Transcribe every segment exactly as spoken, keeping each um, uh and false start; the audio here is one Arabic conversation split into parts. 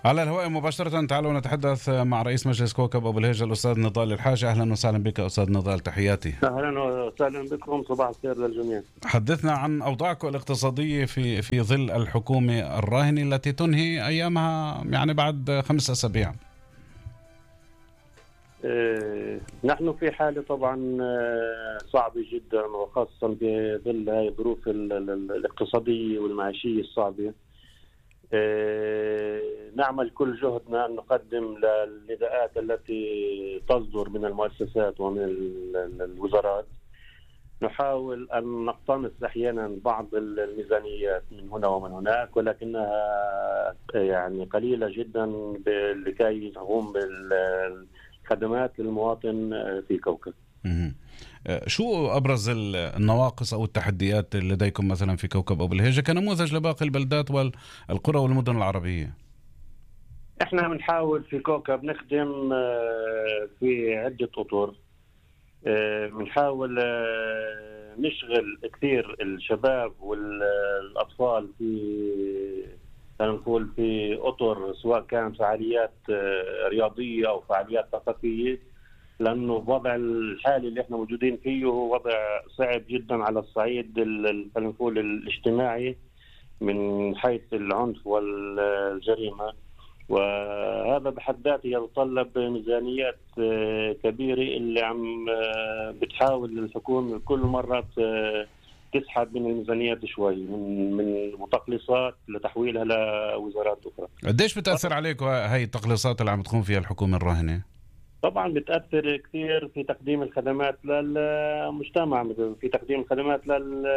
على الهواء مباشرة تعالوا نتحدث مع رئيس مجلس كوكب أبو الهيج الأستاذ نضال الحاجة. أهلا وسهلا بك أستاذ نضال، تحياتي. أهلا وسهلا بكم، صباح الخير للجميع. حدثنا عن أوضاعكم الاقتصادية في في ظل الحكومة الراهنة التي تنهي أيامها يعني بعد خمس أسابيع. إيه، نحن في حالة طبعا صعبة جدا، وخاصة في ظل هذه الظروف الاقتصادية والمعيشية الصعبة. نعمل كل جهدنا أن نقدم للنداءات التي تصدر من المؤسسات ومن الوزارات. نحاول أن نقتنص أحيانا بعض الميزانيات من هنا ومن هناك، ولكنها يعني قليلة جدا لكي تقوم بالخدمات للمواطن في كوكب. شو أبرز النواقص أو التحديات لديكم مثلا في كوكب أبو الهيج كنموذج لباقي البلدات والقرى والمدن العربية؟ احنا بنحاول في كوكب نخدم في عدة أطر. بنحاول نشغل كثير الشباب والأطفال في نقول في أطر، سواء كان فعاليات رياضية أو فعاليات ثقافية، لأنه وضع الحالي اللي احنا موجودين فيه هو وضع صعب جدا على الصعيد نقول الاجتماعي من حيث العنف والجريمة، وهذا بحد ذاته يتطلب ميزانيات كبيرة اللي عم بتحاول الحكومة كل مرة تسحب من الميزانيات شوي من من متقلصات لتحويلها لوزارات أخرى. قديش بتأثر عليكم هاي التقليصات اللي عم تقوم فيها الحكومة الراهنة؟ طبعا بتأثر كثير في تقديم الخدمات للمجتمع، في تقديم الخدمات لل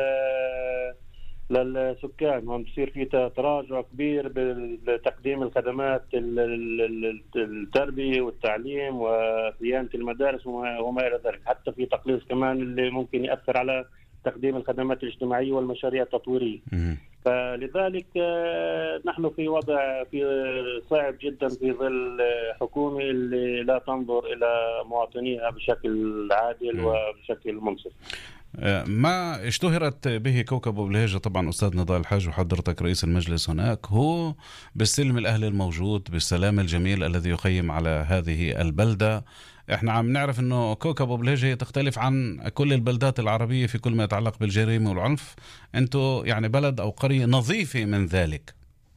للسكان، وعم بصير في تراجع كبير بتقديم الخدمات التربية والتعليم وصيانة المدارس وما إلى ذلك، حتى في تقليص كمان اللي ممكن يأثر على تقديم الخدمات الاجتماعية والمشاريع التطويرية. فلذلك نحن في وضع في صعب جدا في ظل حكومة اللي لا تنظر إلى مواطنيها بشكل عادل وبشكل منصف. ما اشتهرت به كوكب أبو الهيج طبعا أستاذ نضال الحاج وحضرتك رئيس المجلس هناك هو بالسلم الأهلي الموجود، بالسلام الجميل الذي يخيم على هذه البلدة. احنا عم نعرف انه كوكب أبو الهيج هي تختلف عن كل البلدات العربية في كل ما يتعلق بالجريمة والعنف. انتو يعني بلد او قرية نظيفة من ذلك.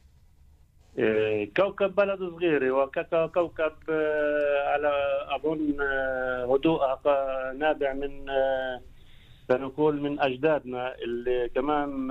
كوكب بلد صغير، وكوكب على اظن هدوءها نابع من سنقول من أجدادنا اللي كمان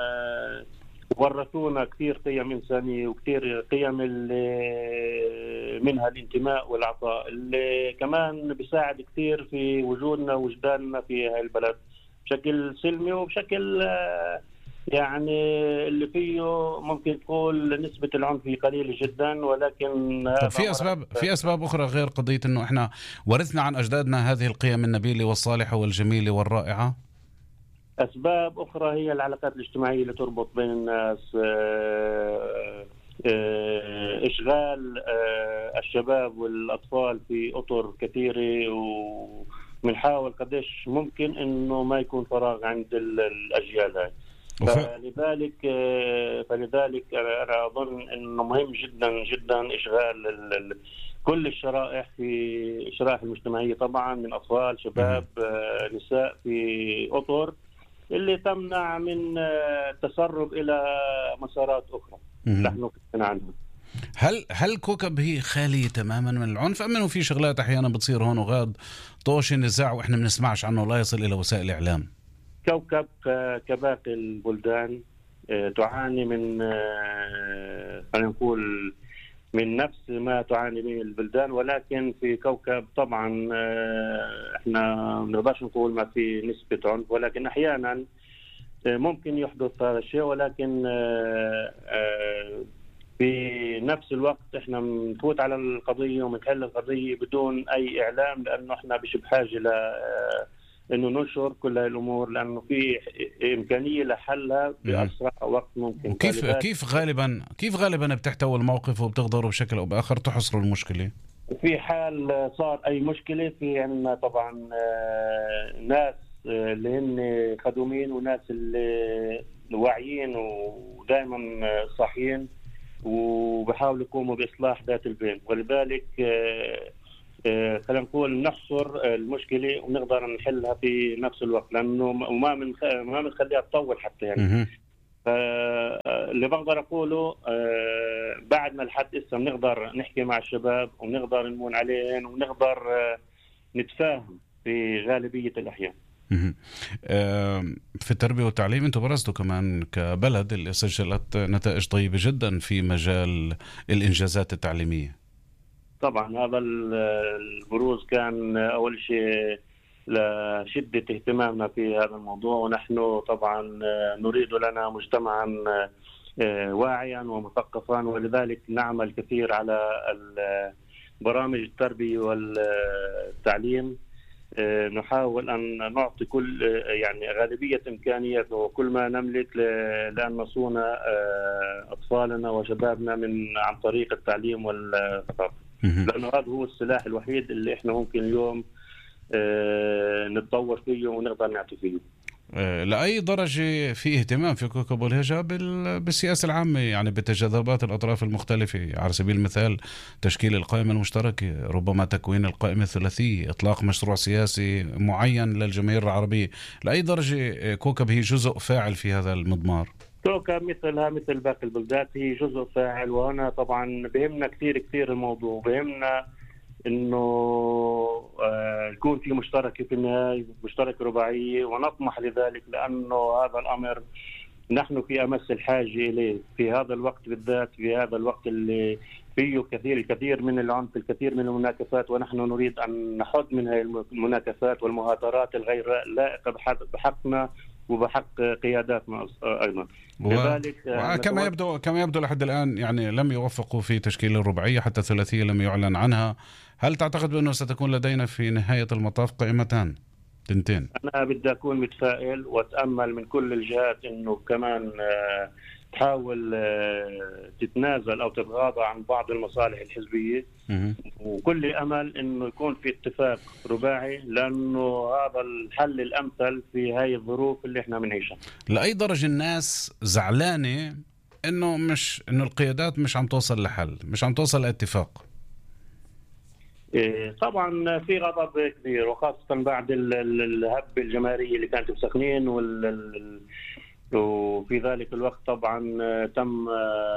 ورثونا كثير قيم إنسانية وكثير قيم اللي منها الانتماء والعطاء، اللي كمان بيساعد كثير في وجودنا ووجداننا في هاي البلد بشكل سلمي وبشكل يعني اللي فيه ممكن تقول نسبة العنف قليلة جدا، ولكن طب في أسباب في أسباب أخرى غير قضية إنه إحنا ورثنا عن أجدادنا هذه القيم النبيلة والصالحة والجميلة والرائعة؟ أسباب أخرى هي العلاقات الاجتماعية اللي تربط بين الناس، إشغال الشباب والأطفال في أطر كثيرة، وبنحاول قديش ممكن إنه ما يكون فراغ عند الأجيال هاي. فلذلك فلذلك أنا أظن إنه مهم جدا جدا إشغال كل الشرائح في الشرائح المجتمعية، طبعا من أطفال شباب نساء في أطر اللي تمنع من التسرب إلى مسارات أخرى نحن كنا عنها. هل هل كوكب هي خالية تماما من العنف، أم إنه في شغلات أحيانا بتصير هون وغاد طوش نزاع وإحنا بنسمعش عنه لا يصل إلى وسائل الإعلام؟ كوكب كباقي البلدان تعاني من خلينا نقول من نفس ما تعاني به البلدان، ولكن في كوكب طبعا احنا ما نقدرش نقول ما في نسبة عنف، ولكن احيانا ممكن يحدث هذا الشيء، ولكن في نفس الوقت احنا بنفوت على القضية وبنحل القضية بدون اي اعلام، لانه احنا مش بحاجة ل انه ننشر كل هاي الامور، لانه في امكانيه لحلها باسرع وقت ممكن. كيف كيف غالبا كيف غالبا بتحتوي الموقف وبتقدروا بشكل او باخر تحصروا المشكله؟ في حال صار اي مشكله في عندنا طبعا ناس اللي هن خدومين وناس اللي واعيين ودائما صاحيين وبحاولوا يقوموا بإصلاح ذات البين. ولذلك خلينا نقول نحصر المشكلة ونقدر نحلها في نفس الوقت، لأنه ما من ما بنخليها تطول حتى يعني. فاللي بقدر أقوله بعد ما الحد إسا بنقدر نحكي مع الشباب ونقدر نمون عليهم ونقدر نتفاهم في غالبية الأحيان. في التربية والتعليم أنتم برزتوا كمان كبلد اللي سجلت نتائج طيبة جدا في مجال الإنجازات التعليمية. طبعا هذا البروز كان أول شيء لشدة اهتمامنا في هذا الموضوع، ونحن طبعا نريد لنا مجتمعا واعيا ومثقفا، ولذلك نعمل كثير على برامج التربية والتعليم. نحاول أن نعطي كل يعني غالبية إمكانياتنا وكل ما نملك لأن نصون أطفالنا وشبابنا من عن طريق التعليم والثقافة، لأنه هذا هو السلاح الوحيد اللي إحنا ممكن اليوم نتطور فيه ونقدر نعطي فيه. لأي درجة في اهتمام في كوكب والهجة بالسياسة العامة، يعني بتجاذبات الأطراف المختلفة؟ على سبيل المثال تشكيل القائمة المشتركة، ربما تكوين القائمة الثلاثية، إطلاق مشروع سياسي معين للجماهير العربية. لأي درجة كوكب هي جزء فاعل في هذا المضمار؟ كوكب مثلها مثل باقي البلدات هي جزء فاعل، وهنا طبعا بهمنا كثير كثير الموضوع، بهمنا انه آه يكون في مشتركه في النهايه، مشتركه رباعيه، ونطمح لذلك، لانه هذا الامر نحن في امس الحاجه اليه في هذا الوقت بالذات، في هذا الوقت اللي فيه كثير الكثير من العنف، الكثير من المناكفات، ونحن نريد ان نحد من هذه المناكفات والمهاترات الغير لائقه بحقنا وبحق قياداتنا ايضا. لذلك وكما يبدو كما يبدو لحد الان يعني لم يوفقوا في تشكيل الرباعيه، حتى الثلاثيه لم يعلن عنها. هل تعتقد بانه ستكون لدينا في نهايه المطاف قائمتان تنتين؟ انا بدي اكون متفائل واتامل من كل الجهات انه كمان تحاول تتنازل او تتغاضى عن بعض المصالح الحزبيه، وكل امل انه يكون في اتفاق رباعي، لانه هذا الحل الامثل في هاي الظروف اللي احنا بنعيشها. لاي درجه الناس زعلانه انه مش انه القيادات مش عم توصل لحل، مش عم توصل لاتفاق؟ طبعا في غضب كبير، وخاصه بعد الهب الجماهيريه اللي كانت بسخنين، وال وفي ذلك الوقت طبعا تم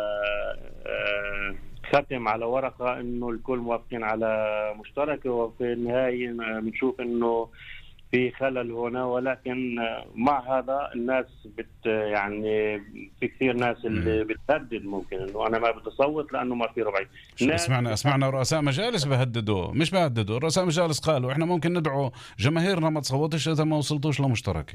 ختم على ورقة انه الكل موافقين على مشتركة، وفي النهاية بنشوف انه في خلل هنا. ولكن مع هذا الناس بت يعني في كثير ناس اللي بتهدد، ممكن انه انا ما بدي اصوت لانه ما في ربعي. اسمعنا اسمعنا رؤساء مجالس بهددوا، مش بهددوا، رؤساء مجالس قالوا احنا ممكن ندعو جماهيرنا ما تصوتش اذا ما وصلتوش لمشتركة.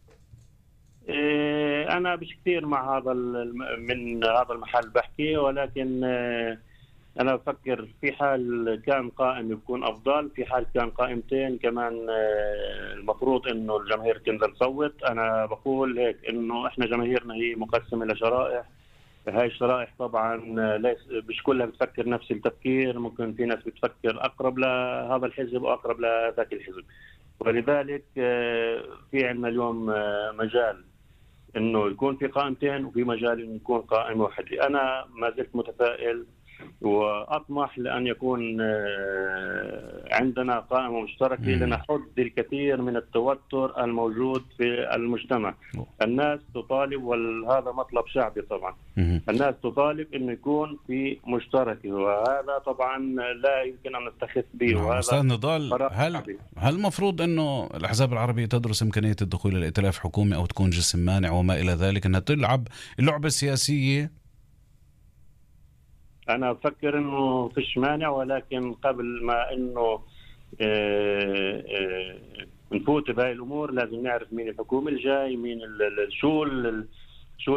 أنا مش كثير مع هذا من هذا المحل بحكي، ولكن أنا بفكر في حال كان قائم يكون أفضل، في حال كان قائمتين كمان المفروض إنه الجماهير تنزل تصوت. أنا بقول هيك إنه إحنا جماهيرنا هي مقسمة لشرائح، هاي الشرائح طبعا ليس مش كلها بتفكر نفس التفكير، ممكن في ناس بتفكر أقرب لهذا الحزب وأقرب لذاك الحزب، ولذلك في عندنا اليوم مجال انه يكون في قائمتين وفي مجال انه يكون قائمه واحده. انا ما زلت متفائل واطمح لان يكون عندنا قائمه مشتركه لنحد الكثير من التوتر الموجود في المجتمع. الناس تطالب، وهذا مطلب شعبي طبعا، الناس تطالب انه يكون في مشتركه، وهذا طبعا لا يمكن ان نستخف به. استاذ نضال، هل هل المفروض انه الاحزاب العربيه تدرس امكانيه الدخول الى ائتلاف حكومي او تكون جسم مانع وما الى ذلك، انها تلعب اللعبه السياسيه؟ أنا أفكر إنه فيش مانع، ولكن قبل ما إنه اه اه نفوت بهاي الأمور لازم نعرف مين الحكومة الجاي، مين شو شو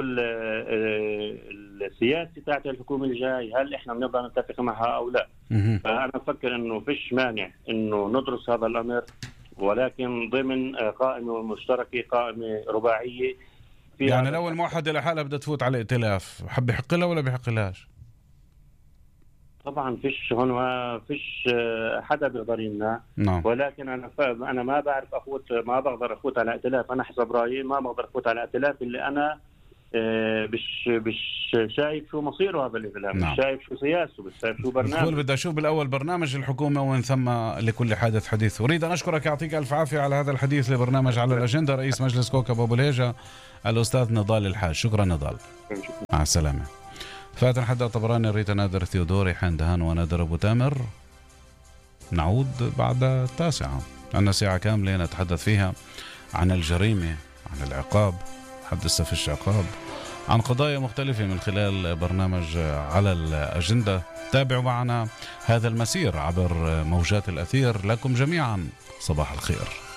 السياسة تاعت الحكومة الجاي، هل إحنا بنقدر نتفق معها أو لا. فأنا أفكر إنه فيش مانع إنه ندرس هذا الأمر، ولكن ضمن قائمة مشتركة، قائمة رباعية. يعني لو الموحدة لحالها بدها تفوت على ائتلاف، حب يحق لها ولا بيحق لهاش؟ طبعا فيش هون ما فيش حدا بيقدر يمنع، نعم. ولكن انا انا ما بعرف افوت، ما بقدر افوت على ائتلاف. انا حسب رايي ما بقدر افوت على ائتلاف اللي انا مش مش شايف شو مصيره هذا الإعلام، نعم. مش شايف شو سياسته، مش شايف شو برنامج. بقول بدي أشوف بالأول برنامج الحكومة ومن ثم لكل حادث حديث. أريد أن أشكرك، يعطيك ألف عافية على هذا الحديث لبرنامج على الأجندة، رئيس مجلس كوكب أبو الهيجة الأستاذ نضال الحاج. شكرا نضال، مع السلامة. فاتن حدا طبراني، ريتا نادر ثيودوري، حان دهان ونادر أبو تامر. نعود بعد التاسعة، عندنا ساعة كاملة نتحدث فيها عن الجريمة، عن العقاب، حدث في العقاب، عن قضايا مختلفة من خلال برنامج على الأجندة. تابعوا معنا هذا المسير عبر موجات الأثير. لكم جميعا صباح الخير.